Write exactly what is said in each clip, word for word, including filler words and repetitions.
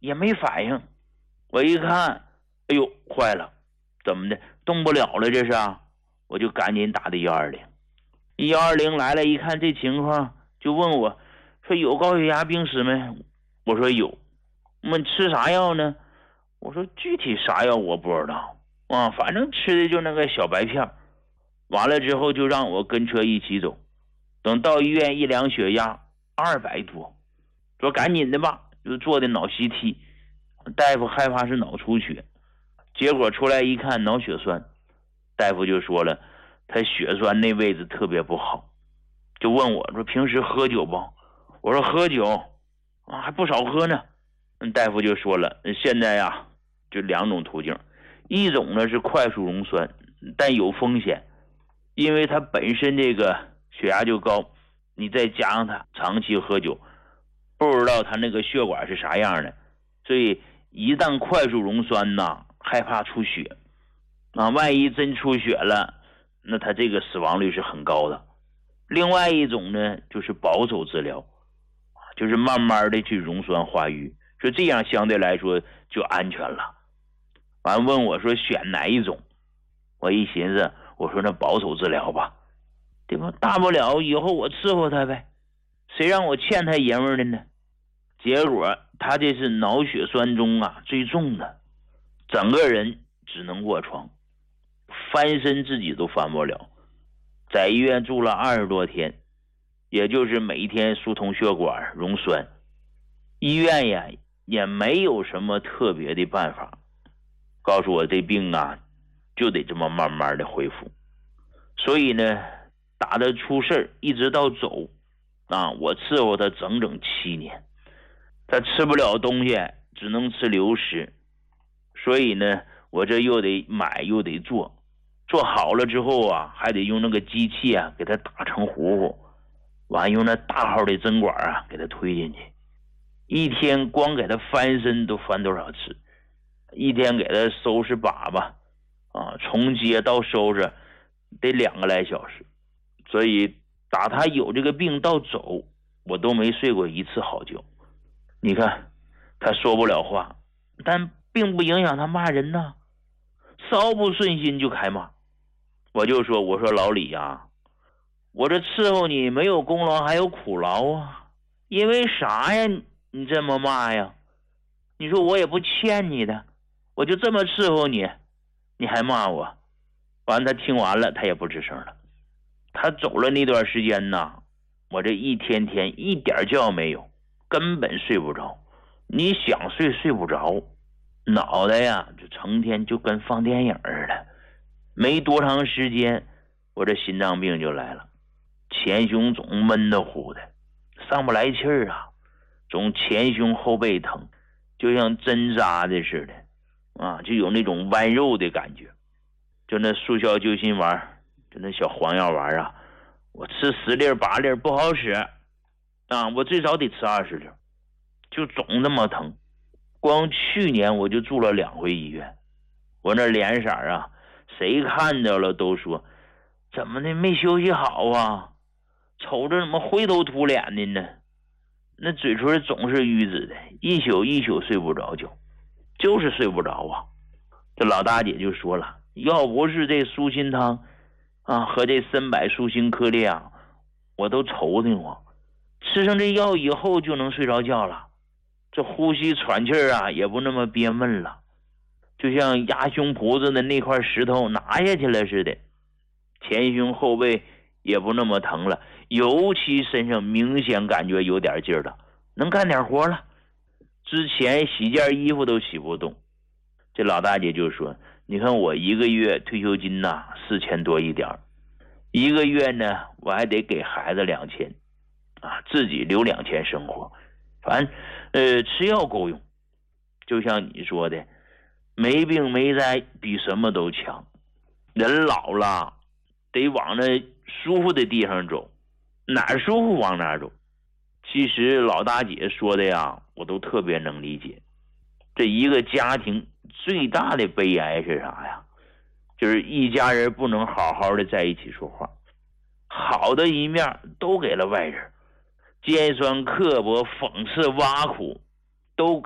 也没反应。我一看，哎呦，坏了，怎么的，动不了了这是啊？我就赶紧打的一二零。一二零来了，一看这情况，就问我说有高血压病史没？我说有。我们吃啥药呢？我说具体啥药我不知道啊，反正吃的就那个小白片。完了之后就让我跟车一起走，等到医院一量血压二百多，说赶紧的吧，就做的脑 C T， 大夫害怕是脑出血，结果出来一看脑血栓，大夫就说了他血栓那位置特别不好，就问我说平时喝酒不？我说喝酒啊，还不少喝呢。大夫就说了，现在呀就两种途径，一种呢是快速溶栓，但有风险，因为他本身这个血压就高，你再加上他长期喝酒，不知道他那个血管是啥样的，所以一旦快速溶栓呐，害怕出血啊，万一真出血了，那他这个死亡率是很高的。另外一种呢就是保守治疗，就是慢慢的去溶栓化瘀，说这样相对来说就安全了。完问我说选哪一种，我一寻思，我说那保守治疗吧，对吧？大不了以后我伺候他呗，谁让我欠他爷们儿的呢？结果他这是脑血栓中啊最重的，整个人只能卧床，翻身自己都翻不了，在医院住了二十多天，也就是每天疏通血管溶栓，医院呀也没有什么特别的办法，告诉我这病啊就得这么慢慢的恢复。所以呢打他出事一直到走啊，我伺候他整整七年，他吃不了东西，只能吃流食，所以呢我这又得买又得做，做好了之后啊还得用那个机器啊给他打成糊糊，完用那大号的针管啊给他推进去，一天光给他翻身都翻多少次，一天给他收拾粑粑啊，从接到收拾得两个来小时，所以打他有这个病到走我都没睡过一次好觉。你看他说不了话，但并不影响他骂人呢，稍不顺心就开骂。我就说我说老李呀、啊，我这伺候你没有功劳还有苦劳啊，因为啥呀你这么骂呀？你说我也不欠你的，我就这么伺候你，你还骂我？完他听完了他也不吱声了。他走了那段时间呢，我这一天天一点觉没有，根本睡不着，你想睡睡不着，脑袋呀就成天就跟放电影似的。没多长时间我这心脏病就来了，前胸总闷得乎的，上不来气儿啊，总前胸后背疼，就像针扎的似的啊，就有那种剜肉的感觉。就那速效救心丸，就那小黄药丸啊，我吃十粒八粒不好使啊，我最少得吃二十粒，就总那么疼。光去年我就住了两回医院，我那脸色啊，谁看着了都说怎么的没休息好啊，瞅着怎么灰头土脸的呢？那嘴唇总是淤紫的，一宿一宿睡不着觉，就是睡不着啊。这老大姐就说了，要不是这舒心汤啊和这参柏舒心颗粒啊，我都愁的慌。吃上这药以后就能睡着觉了，这呼吸喘气儿啊也不那么憋闷了，就像压胸脯子的那块石头拿下去了似的，前胸后背也不那么疼了，尤其身上明显感觉有点劲儿了，能干点活了。之前洗件衣服都洗不动。这老大姐就说，你看我一个月退休金呐四千多一点，一个月呢我还得给孩子两千啊，自己留两千生活，反正呃吃药够用。就像你说的，没病没灾比什么都强，人老了得往那舒服的地方走，哪儿舒服往哪儿走。其实老大姐说的呀我都特别能理解，这一个家庭最大的悲哀是啥呀？就是一家人不能好好的在一起说话，好的一面都给了外人，尖酸刻薄讽刺挖苦都给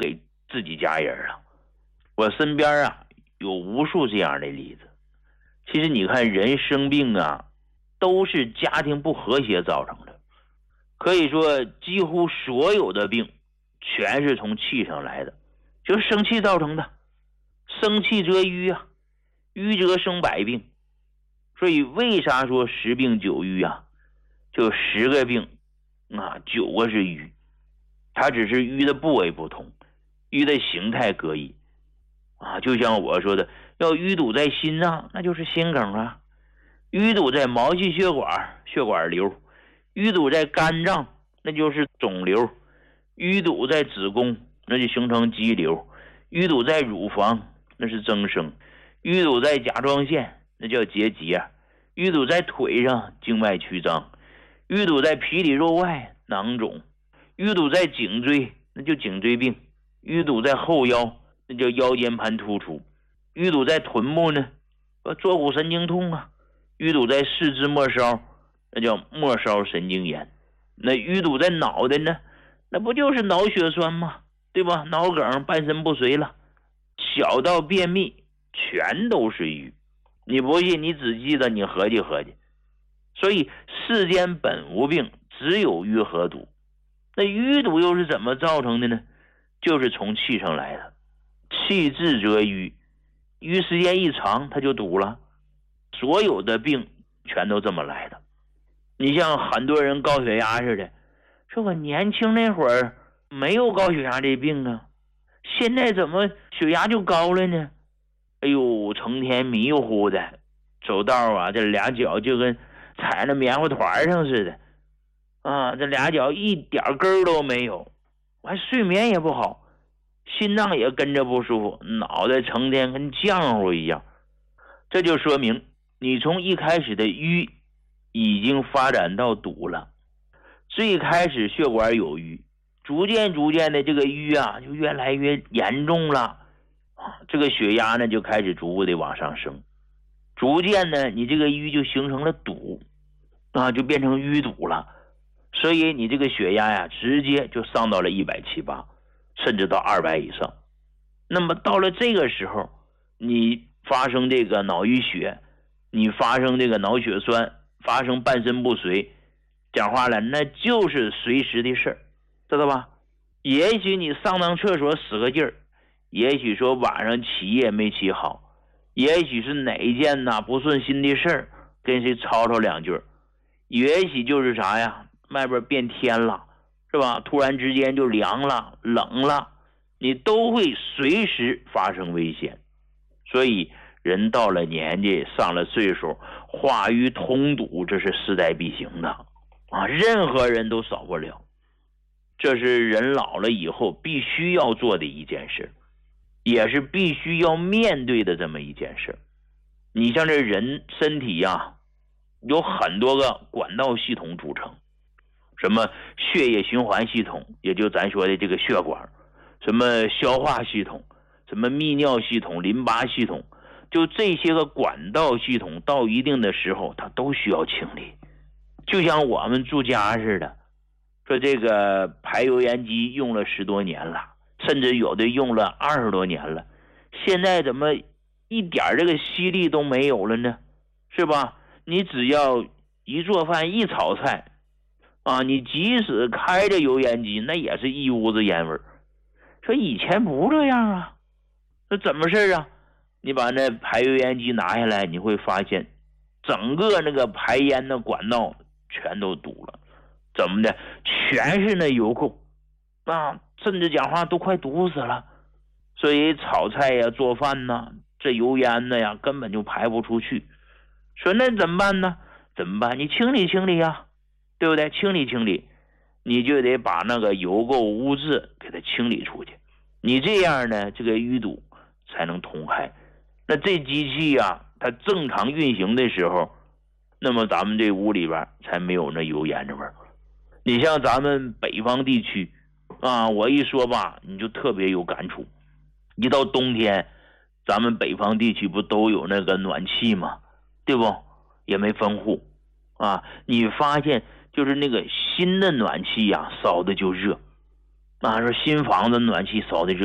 自己家人了。我身边啊有无数这样的例子。其实你看人生病啊，都是家庭不和谐造成的。可以说几乎所有的病全是从气上来的，就是生气造成的。生气则瘀啊，瘀则生百病。所以为啥说十病九瘀啊？就十个病啊，九个是瘀，它只是瘀的部位不同，瘀的形态各异啊。就像我说的，要淤堵在心脏，那就是心梗啊；淤堵在毛细血管，血管瘤；淤堵在肝脏，那就是肿瘤；淤堵在子宫，那就形成肌瘤；淤堵在乳房，那是增生；淤堵在甲状腺，那叫结节；淤堵在腿上，静脉曲张；淤堵在皮里肉外，囊肿；淤堵在颈椎，那就颈椎病；淤堵在后腰，那叫腰间盘突出；淤堵在臀部呢，坐骨神经痛啊；淤堵在四肢末梢，那叫末梢神经炎；那淤堵在脑袋呢，那不就是脑血栓吗？对吧？脑梗、半身不遂了，小到便秘，全都是瘀。你不信，你只记得你合计合计。所以世间本无病，只有瘀和堵。那瘀堵又是怎么造成的呢？就是从气上来的。气滞则瘀，瘀时间一长，它就堵了。所有的病全都这么来的。你像很多人高血压似的，说我年轻那会儿没有高血压这病啊，现在怎么血压就高了呢？哎呦，成天迷糊的，走道啊，这俩脚就跟踩在棉花团上似的啊，这俩脚一点根儿都没有，还睡眠也不好，心脏也跟着不舒服，脑袋成天跟浆糊一样。这就说明你从一开始的瘀已经发展到堵了。最开始血管有瘀，逐渐逐渐的这个瘀啊就越来越严重了啊，这个血压呢就开始逐步的往上升，逐渐呢你这个瘀就形成了堵啊，就变成淤堵了。所以你这个血压呀直接就上到了一百七八，甚至到二百以上。那么到了这个时候，你发生这个脑淤血，你发生这个脑血栓，发生半身不遂，讲话了那就是随时的事儿，知道吧？也许你上趟厕所使个劲儿，也许说晚上起夜没起好，也许是哪一件呐不顺心的事儿跟谁吵吵两句，也许就是啥呀，外边变天了，是吧？突然之间就凉了冷了，你都会随时发生危险。所以人到了年纪上了岁数，化瘀通堵这是势在必行的啊，任何人都少不了。这是人老了以后必须要做的一件事，也是必须要面对的这么一件事。你像这人身体呀，有很多个管道系统组成，什么血液循环系统，也就咱说的这个血管，什么消化系统，什么泌尿系统、淋巴系统，就这些个管道系统到一定的时候它都需要清理。就像我们住家似的，说这个排油烟机用了十多年了，甚至有的用了二十多年了，现在怎么一点这个吸力都没有了呢？是吧？你只要一做饭一炒菜啊，你即使开着油烟机，那也是一屋子烟味。说以前不这样啊，这怎么事啊？你把那排油烟机拿下来，你会发现整个那个排烟的管道全都堵了。怎么的？全是那油垢啊，甚至讲话都快堵死了。所以炒菜呀、做饭呐，这油烟呢呀，根本就排不出去。说那怎么办呢？怎么办？你清理清理呀，对不对？清理清理，你就得把那个油垢污渍给它清理出去。你这样呢，这个淤堵才能通开。那这机器呀，它正常运行的时候，那么咱们这屋里边才没有那油烟的味儿。你像咱们北方地区啊，我一说吧，你就特别有感触。一到冬天，咱们北方地区不都有那个暖气吗？对不？也没分户啊。你发现就是那个新的暖气呀、啊，烧的就热啊，说新房子暖气烧的热。